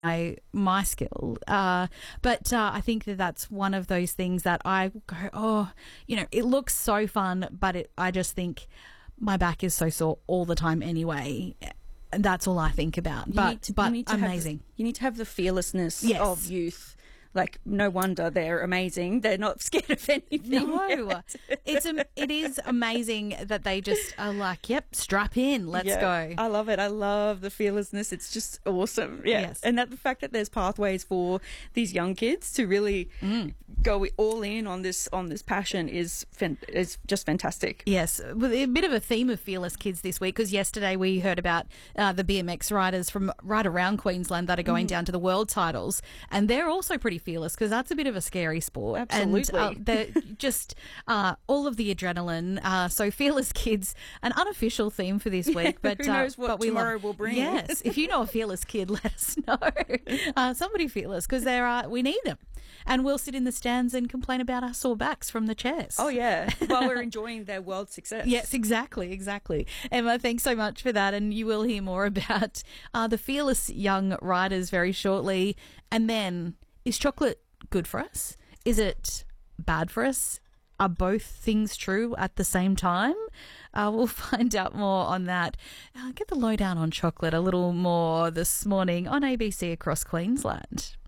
my skill. But I think that's one of those things that I go, oh, it looks so fun, but I just think my back is so sore all the time anyway. And that's all I think about. But amazing. You need to have the fearlessness Yes. of youth. Like, no wonder they're amazing. They're not scared of anything. No, it is amazing that they just are like, yep, strap in, let's go. I love it. I love the fearlessness. It's just awesome. Yeah. Yes. And the fact that there's pathways for these young kids to really go all in on this passion is just fantastic. Yes, with a bit of a theme of fearless kids this week, because yesterday we heard about the BMX riders from right around Queensland that are going down to the world titles, and they're also pretty fearless because that's a bit of a scary sport. Absolutely. And they're just all of the adrenaline. So fearless kids, an unofficial theme for this week. But who knows what tomorrow will bring? Yes, if you know a fearless kid, let us know. Somebody fearless, because we need them, and we'll sit in the stands and complain about our sore backs from the chairs. Oh yeah, while we're enjoying their world success. Yes, exactly. Emma, thanks so much for that, and you will hear more about the fearless young riders very shortly. And then, is chocolate good for us? Is it bad for us? Are both things true at the same time? We'll find out more on that. Get the lowdown on chocolate a little more this morning on ABC Across Queensland.